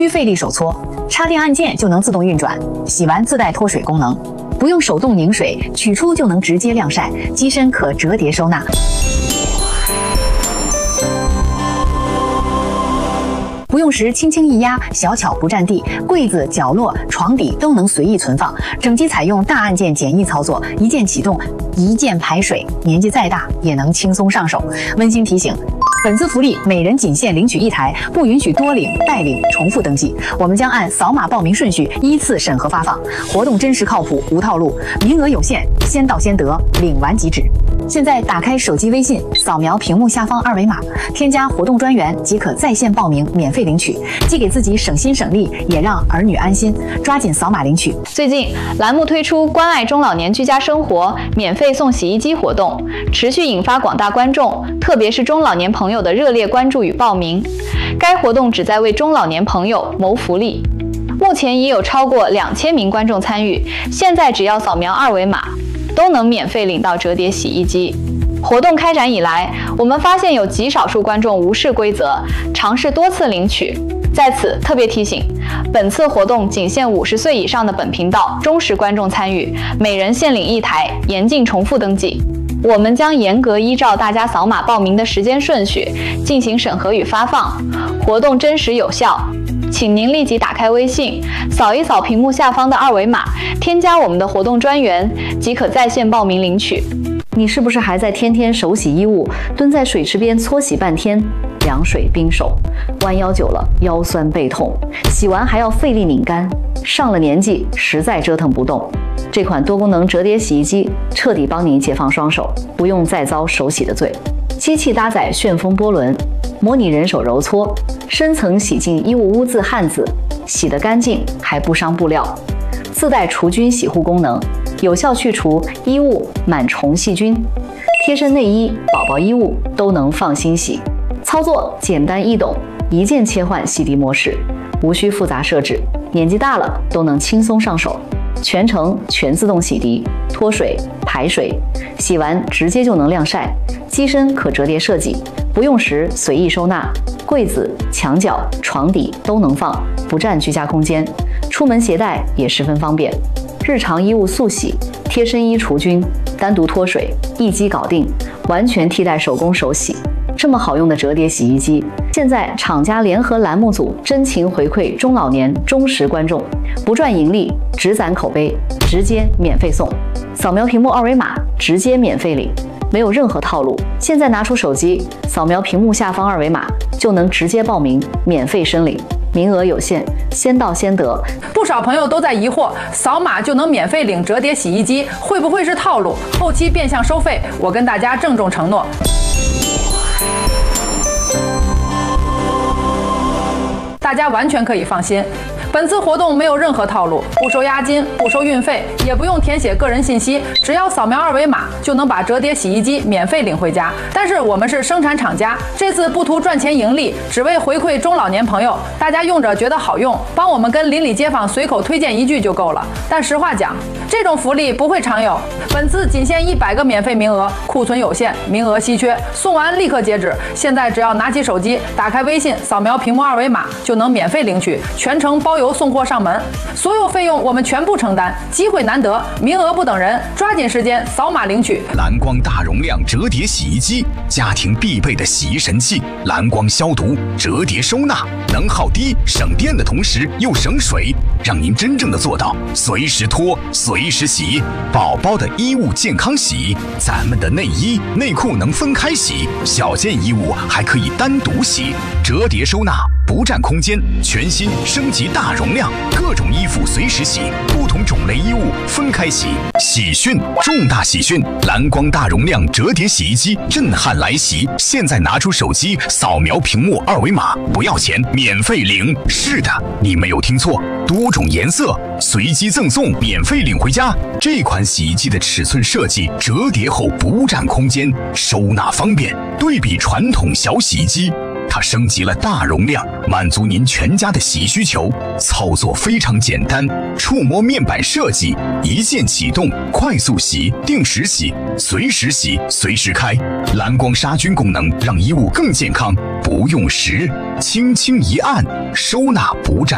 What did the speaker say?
需费力手搓，插电按键就能自动运转，洗完自带脱水功能，不用手动拧水，取出就能直接晾晒，机身可折叠收纳。不用时轻轻一压，小巧不占地，柜子、角落、床底都能随意存放。整机采用大按键简易操作，一键启动，一键排水，年纪再大也能轻松上手。温馨提醒：本次福利每人仅限领取1台，不允许多领、代领、重复登记。我们将按扫码报名顺序依次审核发放，活动真实靠谱，无套路，名额有限，先到先得，领完即止。现在打开手机微信，扫描屏幕下方二维码，添加活动专员即可在线报名，免费领取，既给自己省心省力，也让儿女安心。抓紧扫码领取。 最近，栏目推出关爱中老年居家生活免费送洗衣机活动，持续引发广大观众，特别是中老年朋友的热烈关注与报名。该活动旨在为中老年朋友谋福利。目前已有超过2000名观众参与，现在只要扫描二维码，都能免费领到折叠洗衣机。活动开展以来，我们发现有极少数观众无视规则，尝试多次领取。在此特别提醒，本次活动仅限50岁以上的本频道忠实观众参与，每人限领1台，严禁重复登记。我们将严格依照大家扫码报名的时间顺序进行审核与发放，活动真实有效。请您立即打开微信，扫一扫屏幕下方的二维码，添加我们的活动专员，即可在线报名领取。 你是不是还在天天手洗衣物，蹲在水池边搓洗半天，凉水冰手，弯腰久了腰酸背痛，洗完还要费力拧干，上了年纪实在折腾不动。这款多功能折叠洗衣机彻底帮你解放双手，不用再遭手洗的罪。机器搭载旋风波轮，模拟人手揉搓，深层洗净衣物污渍汗渍，洗得干净还不伤布料。自带除菌洗护功能，有效去除衣物螨虫细菌，贴身内衣、宝宝衣物都能放心洗。操作简单易懂，一键切换洗涤模式，无需复杂设置，年纪大了都能轻松上手。全程全自动洗涤、脱水、排水，洗完直接就能晾晒。机身可折叠设计，不用时随意收纳，柜子、墙角、床底都能放，不占居家空间。出门携带也十分方便。日常衣物速洗，贴身衣除菌，单独脱水，一机搞定，完全替代手工手洗。这么好用的折叠洗衣机，现在厂家联合栏目组真情回馈中老年忠实观众，不赚盈利，只攒口碑，直接免费送。扫描屏幕二维码，直接免费领，没有任何套路。现在拿出手机，扫描屏幕下方二维码，就能直接报名，免费申领。名额有限，先到先得。 不少朋友都在疑惑，扫码就能免费领折叠洗衣机，会不会是套路？后期变相收费？我跟大家郑重承诺，大家完全可以放心。本次活动没有任何套路，不收押金，不收运费，也不用填写个人信息，只要扫描二维码就能把折叠洗衣机免费领回家。但是我们是生产厂家，这次不图赚钱盈利，只为回馈中老年朋友，大家用着觉得好用，帮我们跟邻里街坊随口推荐一句就够了。但实话讲，这种福利不会常有，本次仅限100个免费名额，库存有限，名额稀缺，送完立刻截止。现在只要拿起手机，打开微信，扫描屏幕二维码就能免费领取，全程包邮送货上门，所有费用我们全部承担。机会难得，名额不等人，抓紧时间扫码领取。 蓝光大容量折叠洗衣机，家庭必备的洗衣神器，蓝光消毒、折叠收纳，能耗低、省电的同时又省水，让您真正的做到随时脱、随时洗。宝宝的衣物健康洗，咱们的内衣、内裤能分开洗，小件衣物还可以单独洗。折叠收纳，不占空间，全新升级大容量，各种衣服随时洗，不同种类衣物分开洗。喜讯，重大喜讯！蓝光大容量折叠洗衣机震撼来袭！现在拿出手机，扫描屏幕二维码，不要钱，免费领。是的，你没有听错，多种颜色随机赠送，免费领回家。这款洗衣机的尺寸设计，折叠后不占空间，收纳方便。对比传统小洗衣机，它升级了大容量，满足您全家的洗需求。操作非常简单，触摸面板设计，一键启动，快速洗、定时洗、随时洗、随时开。蓝光杀菌功能让衣物更健康，不用时轻轻一按，收纳不占